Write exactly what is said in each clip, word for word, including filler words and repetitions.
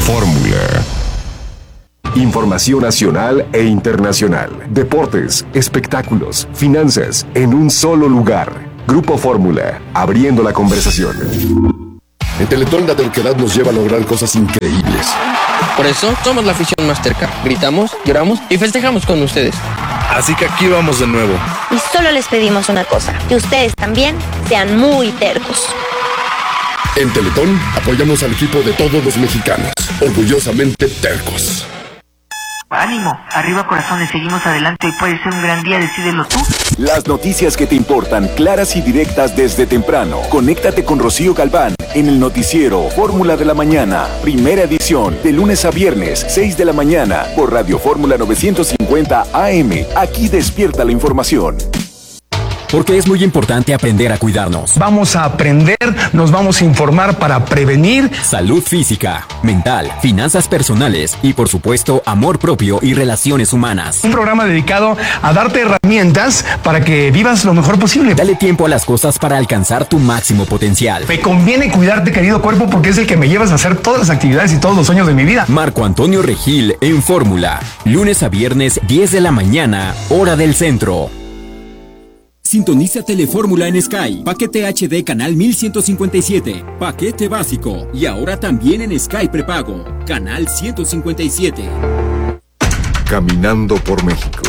Fórmula. Información nacional e internacional, deportes, espectáculos, finanzas, en un solo lugar. Grupo Fórmula, abriendo la conversación. En Teletón la terquedad nos lleva a lograr cosas increíbles. Por eso somos la afición más terca. Gritamos, lloramos y festejamos con ustedes. Así que aquí vamos de nuevo. Y solo les pedimos una cosa, que ustedes también sean muy tercos. En Teletón apoyamos al equipo de todos los mexicanos, orgullosamente tercos. Ánimo, arriba corazones, seguimos adelante, hoy puede ser un gran día, decídelo tú. Las noticias que te importan, claras y directas desde temprano. Conéctate con Rocío Galván en el noticiero Fórmula de la Mañana, primera edición, de lunes a viernes, seis de la mañana, por Radio Fórmula novecientos cincuenta A M. Aquí despierta la información. Porque es muy importante aprender a cuidarnos. Vamos a aprender, nos vamos a informar para prevenir salud física, mental, finanzas personales y, por supuesto, amor propio y relaciones humanas. Un programa dedicado a darte herramientas para que vivas lo mejor posible. Dale tiempo a las cosas para alcanzar tu máximo potencial. Me conviene cuidarte, querido cuerpo, porque es el que me llevas a hacer todas las actividades y todos los sueños de mi vida. Marco Antonio Regil en Fórmula, lunes a viernes, diez de la mañana, hora del centro. Sintoniza Telefórmula en Sky, paquete H D canal mil ciento cincuenta y siete, paquete básico y ahora también en Sky prepago, canal ciento cincuenta y siete. Caminando por México.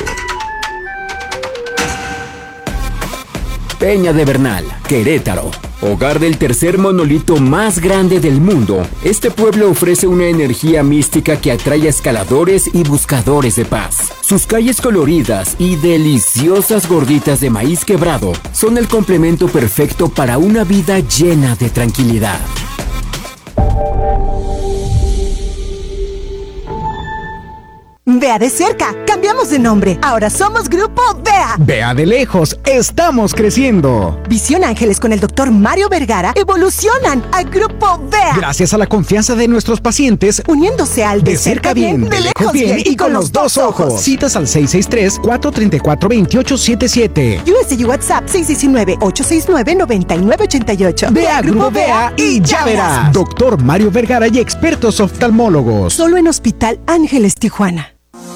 Peña de Bernal, Querétaro, hogar del tercer monolito más grande del mundo. Este pueblo ofrece una energía mística que atrae a escaladores y buscadores de paz. Sus calles coloridas y deliciosas gorditas de maíz quebrado son el complemento perfecto para una vida llena de tranquilidad. Vea de cerca, cambiamos de nombre. Ahora somos Grupo V E A. Vea de lejos, estamos creciendo. Visión Ángeles con el doctor Mario Vergara evolucionan a Grupo V E A. Gracias a la confianza de nuestros pacientes, uniéndose al de, de cerca bien, bien, de lejos bien, bien y con los dos ojos. Citas al seis seis tres, cuatro tres cuatro, dos ocho siete siete. U S D WhatsApp seis uno nueve, ocho seis nueve, nueve nueve ocho ocho. Ve a Grupo V E A y ya verás. Doctor Mario Vergara y expertos oftalmólogos. Solo en Hospital Ángeles Tijuana.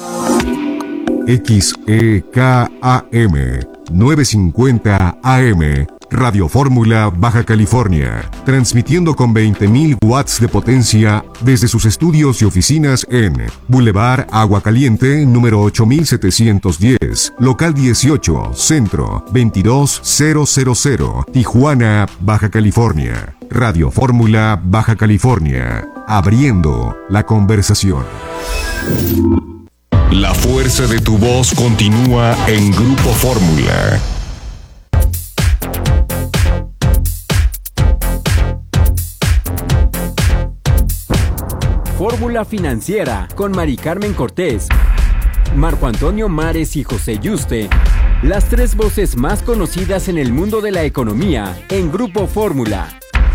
X E K A M novecientos cincuenta A M, Radio Fórmula Baja California, transmitiendo con veinte mil watts de potencia desde sus estudios y oficinas en Boulevard Agua Caliente, número ocho mil setecientos diez, local dieciocho, Centro, veintidós mil, Tijuana, Baja California. Radio Fórmula Baja California, abriendo la conversación. La fuerza de tu voz continúa en Grupo Fórmula. Fórmula Financiera con Mari Carmen Cortés, Marco Antonio Mares y José Yuste. Las tres voces más conocidas en el mundo de la economía en Grupo Fórmula.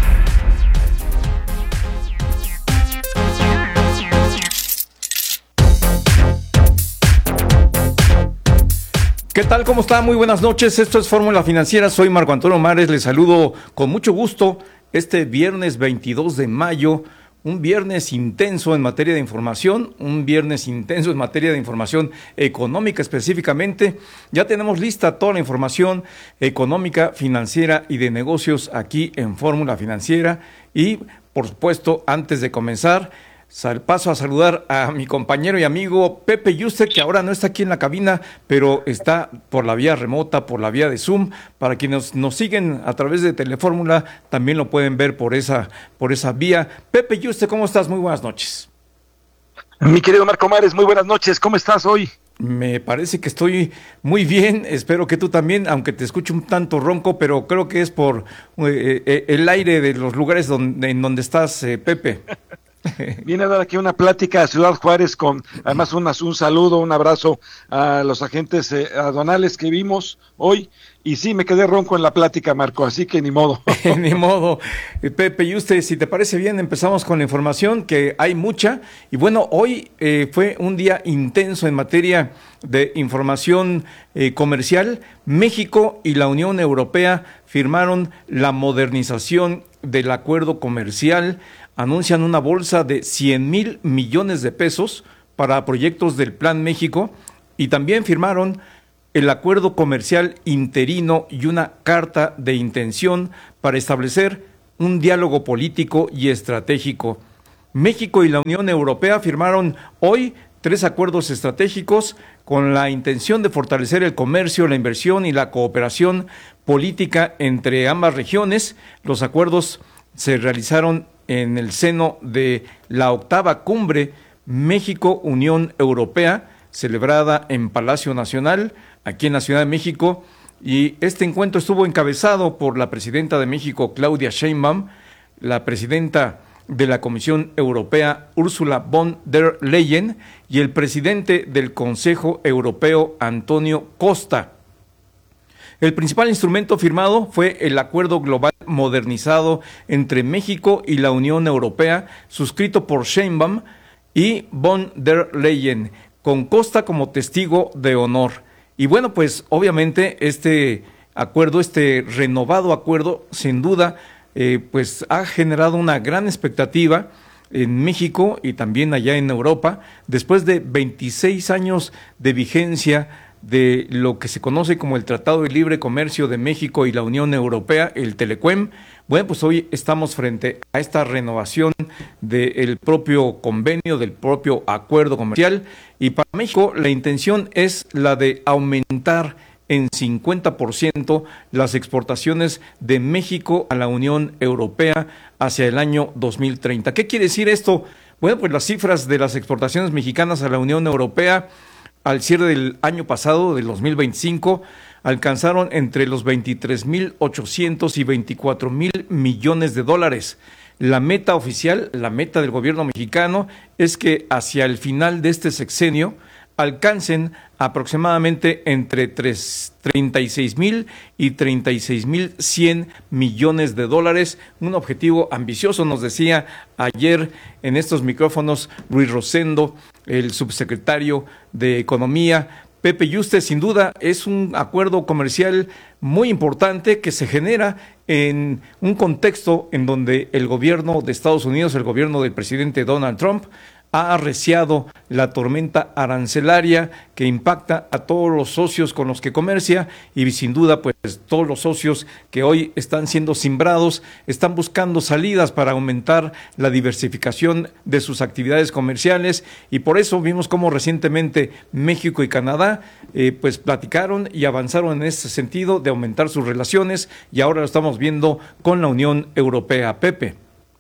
¿Qué tal? ¿Cómo está? Muy buenas noches. Esto es Fórmula Financiera. Soy Marco Antonio Mares. Les saludo con mucho gusto este viernes veintidós de mayo. Un viernes intenso en materia de información, un viernes intenso en materia de información económica específicamente. Ya tenemos lista toda la información económica, financiera y de negocios aquí en Fórmula Financiera. Y, por supuesto, antes de comenzar, paso a saludar a mi compañero y amigo Pepe Yuste, que ahora no está aquí en la cabina, pero está por la vía remota, por la vía de Zoom. Para quienes nos siguen a través de Telefórmula, también lo pueden ver por esa, por esa vía. Pepe Yuste, ¿cómo estás? Muy buenas noches. Mi querido Marco Mares, muy buenas noches. ¿Cómo estás hoy? Me parece que estoy muy bien, espero que tú también, aunque te escucho un tanto ronco, pero creo que es por eh, eh, el aire de los lugares donde, en donde estás, eh, Pepe. Viene a dar aquí una plática a Ciudad Juárez con además un, un saludo, un abrazo a los agentes eh, aduanales que vimos hoy. Y sí, me quedé ronco en la plática, Marco, así que ni modo. Ni modo. Pepe, y usted, si te parece bien, empezamos con la información, que hay mucha. Y bueno, hoy eh, fue un día intenso en materia de información eh, comercial. México y la Unión Europea firmaron la modernización del acuerdo comercial. anuncian una bolsa de cien mil millones de pesos para proyectos del Plan México y también firmaron el acuerdo comercial interino y una carta de intención para establecer un diálogo político y estratégico. México y la Unión Europea firmaron hoy tres acuerdos estratégicos con la intención de fortalecer el comercio, la inversión y la cooperación política entre ambas regiones. Los acuerdos se realizaron en el seno de la octava cumbre México-Unión Europea, celebrada en Palacio Nacional, aquí en la Ciudad de México, y este encuentro estuvo encabezado por la presidenta de México, Claudia Sheinbaum, la presidenta de la Comisión Europea, Ursula von der Leyen, y el presidente del Consejo Europeo, Antonio Costa. El principal instrumento firmado fue el Acuerdo Global Modernizado entre México y la Unión Europea, suscrito por Sheinbaum y von der Leyen, con Costa como testigo de honor. Y bueno, pues obviamente este acuerdo, este renovado acuerdo, sin duda, eh, pues ha generado una gran expectativa en México y también allá en Europa, después de veintiséis años de vigencia de lo que se conoce como el Tratado de Libre Comercio de México y la Unión Europea, el TELECUEM. Bueno, pues hoy estamos frente a esta renovación del propio convenio, del propio acuerdo comercial, y para México la intención es la de aumentar en cincuenta por ciento las exportaciones de México a la Unión Europea hacia el año dos mil treinta. ¿Qué quiere decir esto? Bueno, pues las cifras de las exportaciones mexicanas a la Unión Europea al cierre del año pasado, del dos mil veinticinco, alcanzaron entre los veintitrés mil ochocientos y veinticuatro mil millones de dólares. La meta oficial, la meta del gobierno mexicano, es que hacia el final de este sexenio alcancen aproximadamente entre treinta y seis mil y treinta y seis mil cien millones de dólares, un objetivo ambicioso, nos decía ayer en estos micrófonos Luis Rosendo, el subsecretario de Economía. Pepe Yuste, sin duda es un acuerdo comercial muy importante que se genera en un contexto en donde el gobierno de Estados Unidos, el gobierno del presidente Donald Trump, ha arreciado la tormenta arancelaria que impacta a todos los socios con los que comercia, y sin duda pues todos los socios que hoy están siendo simbrados están buscando salidas para aumentar la diversificación de sus actividades comerciales, y por eso vimos cómo recientemente México y Canadá eh, pues platicaron y avanzaron en ese sentido de aumentar sus relaciones, y ahora lo estamos viendo con la Unión Europea. Pepe.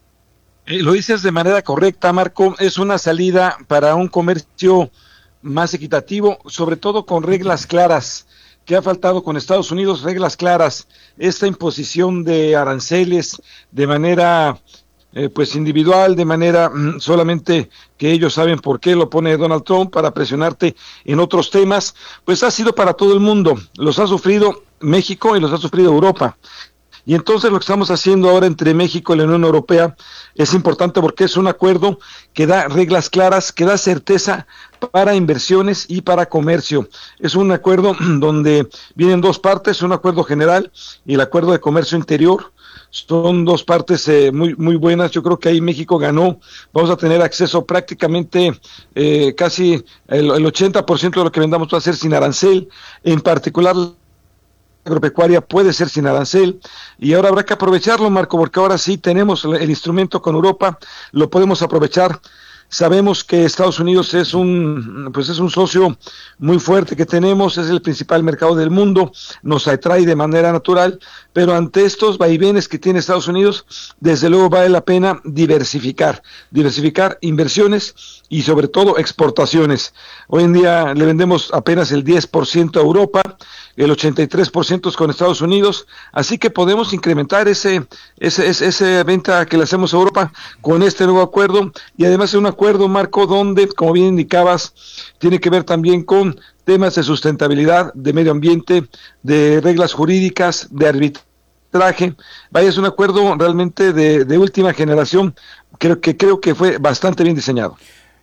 Eh, lo dices de manera correcta, Marco, es una salida para un comercio más equitativo, sobre todo con reglas claras, que ha faltado con Estados Unidos, reglas claras. Esta imposición de aranceles de manera eh, pues individual, de manera mm, solamente que ellos saben por qué lo pone Donald Trump para presionarte en otros temas, pues ha sido para todo el mundo. Los ha sufrido México y los ha sufrido Europa. Y entonces lo que estamos haciendo ahora entre México y la Unión Europea es importante porque es un acuerdo que da reglas claras, que da certeza para inversiones y para comercio. Es un acuerdo donde vienen dos partes, un acuerdo general y el acuerdo de comercio interior. Son dos partes eh, muy muy buenas. Yo creo que ahí México ganó. Vamos a tener acceso prácticamente eh, casi el, el ochenta por ciento de lo que vendamos va a ser sin arancel, en particular agropecuaria puede ser sin arancel, y ahora habrá que aprovecharlo, Marco, porque ahora sí tenemos el instrumento con Europa, lo podemos aprovechar. Sabemos que Estados Unidos es un pues es un socio muy fuerte que tenemos, es el principal mercado del mundo, nos atrae de manera natural, pero ante estos vaivenes que tiene Estados Unidos, desde luego vale la pena diversificar, diversificar inversiones y sobre todo exportaciones. Hoy en día le vendemos apenas el diez por ciento a Europa, el ochenta y tres por ciento es con Estados Unidos, así que podemos incrementar ese, ese, ese, esa venta que le hacemos a Europa con este nuevo acuerdo, y además es un acuerdo, Marco, donde, como bien indicabas, tiene que ver también con temas de sustentabilidad, de medio ambiente, de reglas jurídicas, de arbitraje. Vaya, es un acuerdo realmente de, de última generación, creo que, creo que fue bastante bien diseñado.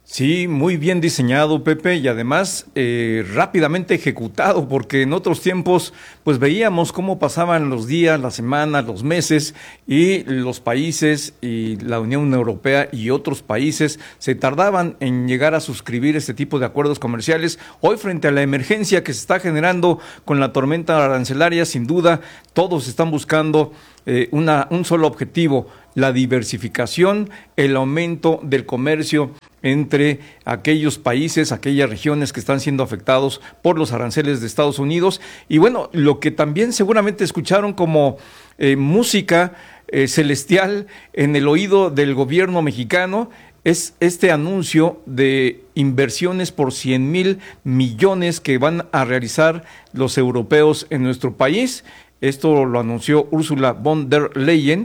Sí, muy bien diseñado, Pepe, y además eh, rápidamente ejecutado, porque en otros tiempos pues veíamos cómo pasaban los días, las semanas, los meses, y los países y la Unión Europea y otros países se tardaban en llegar a suscribir este tipo de acuerdos comerciales. Hoy, frente a la emergencia que se está generando con la tormenta arancelaria, sin duda, todos están buscando eh, una, un solo objetivo: la diversificación, el aumento del comercio entre aquellos países, aquellas regiones que están siendo afectados por los aranceles de Estados Unidos. Y bueno, lo que también seguramente escucharon como eh, música eh, celestial en el oído del gobierno mexicano es este anuncio de inversiones por cien mil millones que van a realizar los europeos en nuestro país. Esto lo anunció Ursula von der Leyen,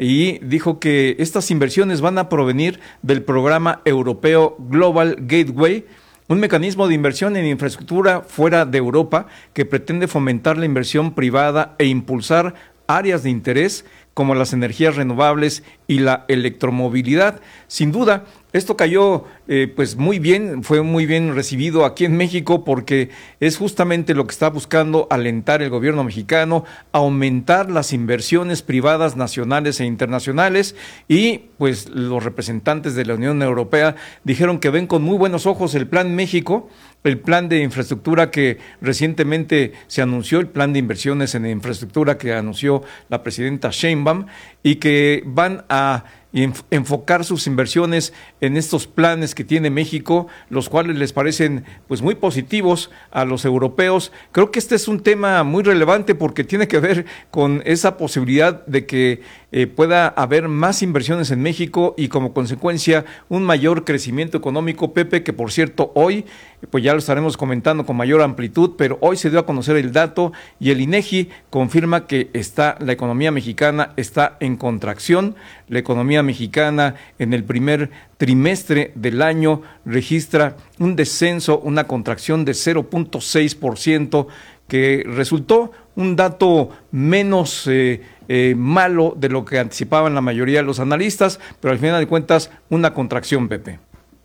y dijo que estas inversiones van a provenir del programa europeo Global Gateway, un mecanismo de inversión en infraestructura fuera de Europa que pretende fomentar la inversión privada e impulsar áreas de interés como las energías renovables y la electromovilidad. Sin duda, esto cayó eh, pues muy bien, fue muy bien recibido aquí en México, porque es justamente lo que está buscando alentar el gobierno mexicano, aumentar las inversiones privadas nacionales e internacionales, y pues los representantes de la Unión Europea dijeron que ven con muy buenos ojos el Plan México, el plan de infraestructura que recientemente se anunció, el plan de inversiones en infraestructura que anunció la presidenta Sheinbaum, y que van a enfocar sus inversiones en estos planes que tiene México, los cuales les parecen pues muy positivos a los europeos. Creo que este es un tema muy relevante porque tiene que ver con esa posibilidad de que eh, pueda haber más inversiones en México y como consecuencia un mayor crecimiento económico, Pepe, que por cierto hoy, pues ya lo estaremos comentando con mayor amplitud, pero hoy se dio a conocer el dato y el INEGI confirma que está la economía mexicana está en contracción. La economía mexicana en el primer trimestre del año registra un descenso, una contracción de cero punto seis por ciento, que resultó un dato menos eh, eh, malo de lo que anticipaban la mayoría de los analistas, pero al final de cuentas una contracción, Pepe.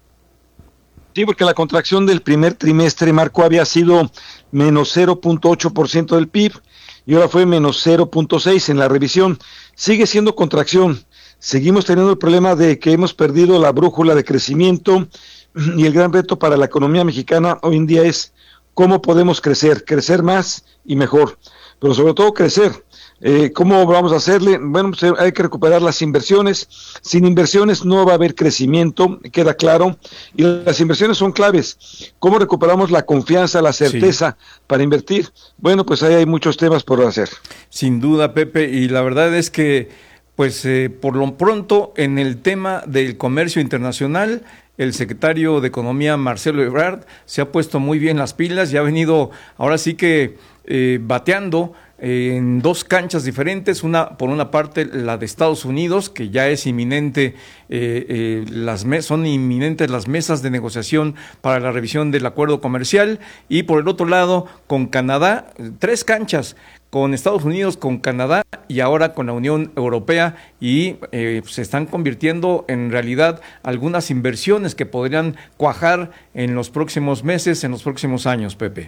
Sí, porque la contracción del primer trimestre, Marco, había sido menos cero punto ocho por ciento del P I B y ahora fue menos cero punto seis en la revisión. Sigue siendo contracción. Seguimos teniendo el problema de que hemos perdido la brújula de crecimiento, y el gran reto para la economía mexicana hoy en día es cómo podemos crecer, crecer más y mejor, pero sobre todo crecer. Eh, ¿Cómo vamos a hacerle? Bueno, pues hay que recuperar las inversiones. Sin inversiones no va a haber crecimiento, queda claro, y las inversiones son claves. ¿Cómo recuperamos la confianza, la certeza sí. para invertir? Bueno, pues ahí hay muchos temas por hacer. Sin duda, Pepe, y la verdad es que pues eh, por lo pronto en el tema del comercio internacional, el secretario de Economía, Marcelo Ebrard, se ha puesto muy bien las pilas y ha venido ahora sí que eh, bateando eh, en dos canchas diferentes. Una, por una parte, la de Estados Unidos, que ya es inminente, eh, eh, las mes, son inminentes las mesas de negociación para la revisión del acuerdo comercial, y por el otro lado, con Canadá, tres canchas, con Estados Unidos, con Canadá y ahora con la Unión Europea, y eh, se están convirtiendo en realidad algunas inversiones que podrían cuajar en los próximos meses, en los próximos años, Pepe.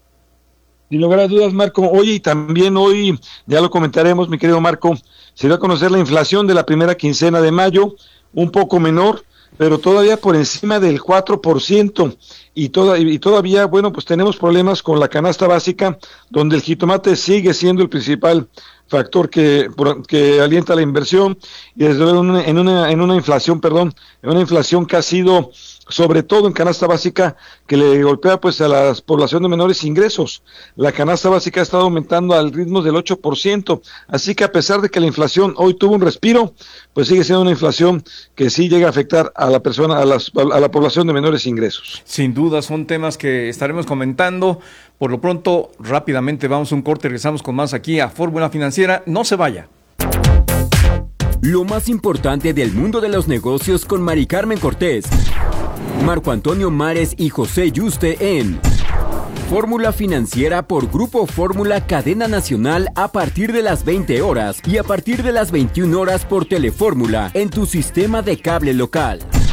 Sin lugar a dudas, Marco. Oye, y también hoy, ya lo comentaremos, mi querido Marco, se dio a conocer la inflación de la primera quincena de mayo, un poco menor, pero todavía por encima del cuatro por ciento, y, toda, y todavía, bueno, pues tenemos problemas con la canasta básica, donde el jitomate sigue siendo el principal factor que, que alienta la inversión, y desde luego en una, en una, en una inflación, perdón, en una inflación que ha sido, sobre todo en canasta básica, que le golpea pues a la población de menores ingresos. La canasta básica ha estado aumentando al ritmo del ocho por ciento, así que a pesar de que la inflación hoy tuvo un respiro, pues sigue siendo una inflación que sí llega a afectar a la persona, a, las, a la población de menores ingresos. Sin duda, son temas que estaremos comentando. Por lo pronto, rápidamente vamos a un corte, regresamos con más aquí a Fórmula Financiera. No se vaya. Lo más importante del mundo de los negocios con Mari Carmen Cortés, Marco Antonio Mares y José Yuste en Fórmula Financiera por Grupo Fórmula Cadena Nacional a partir de las veinte horas y a partir de las veintiuna horas por Telefórmula en tu sistema de cable local.